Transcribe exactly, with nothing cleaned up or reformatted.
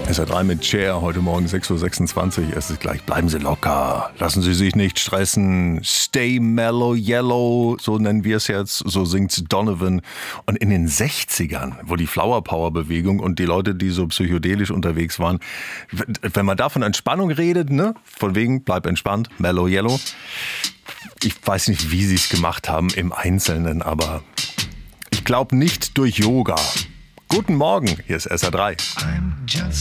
S R drei mit Cher, heute Morgen sechs Uhr sechsundzwanzig. Es ist gleich, bleiben Sie locker, lassen Sie sich nicht stressen, stay mellow yellow, so nennen wir es jetzt, so singt Donovan. Und in den sechzigern, wo die Flower Power Bewegung und die Leute, die so psychedelisch unterwegs waren, wenn man da von Entspannung redet, ne, von wegen, bleib entspannt, mellow yellow. Ich weiß nicht, wie sie es gemacht haben im Einzelnen, aber ich glaube nicht durch Yoga. Guten Morgen, hier ist S R drei. I'm